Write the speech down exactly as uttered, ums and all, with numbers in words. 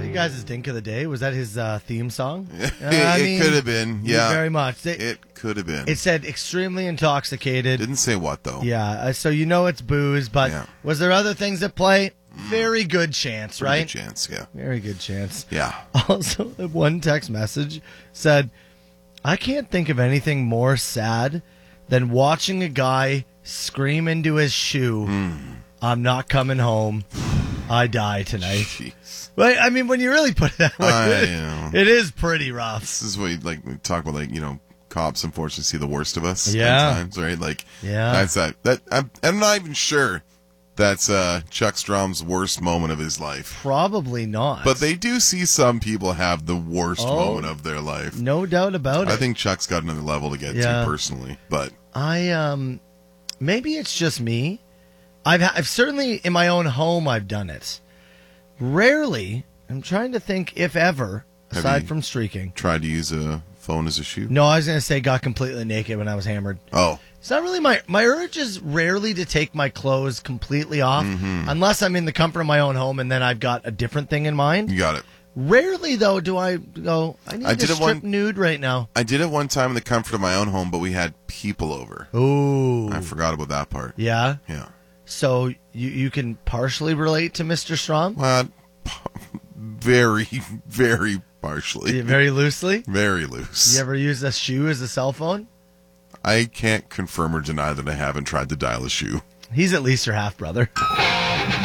your guys' dink of the day? Was that his uh, theme song? it Uh, I mean, could have been, yeah. Very much. It, It could have been. it said extremely intoxicated. Didn't say what, though. Yeah, uh, so you know it's booze, but Yeah. was there other things at play? Very good chance, Pretty right? good chance, yeah. Very good chance. Yeah. Also, one text message said, I can't think of anything more sad than watching a guy scream into his shoe, Hmm. I'm not coming home. I die tonight. Jeez. But, I mean, when you really put it that way, I it, know. it is pretty rough. This is what, like, we talk about, like, you know, cops unfortunately see the worst of us Yeah. sometimes, right? Like, Yeah. that's that. That I'm, I'm not even sure that's uh, Chuck Strom's worst moment of his life. Probably not. But they do see some people have the worst Oh. moment of their life. No doubt about it. I think Chuck's got another level to get Yeah. to personally, but I um maybe it's just me. I've ha- I've certainly in my own home I've done it. Rarely, I'm trying to think if ever, Have aside you- from streaking. tried to use a phone as a shoe. No, I was going to say got completely naked when I was hammered. Oh, It's not really my my urge is rarely to take my clothes completely off Mm-hmm. unless I'm in the comfort of my own home and then I've got a different thing in mind. you got it. Rarely though do I go I need I to did it strip one- nude right now. I did it one time in the comfort of my own home, but we had people over. Ooh. I forgot about that part. Yeah. Yeah. So you you can partially relate to Mister Strom? Well, very, very partially. Very loosely? Very loose. You ever use a shoe as a cell phone? I can't confirm or deny that I haven't tried to dial a shoe. He's at least your half brother.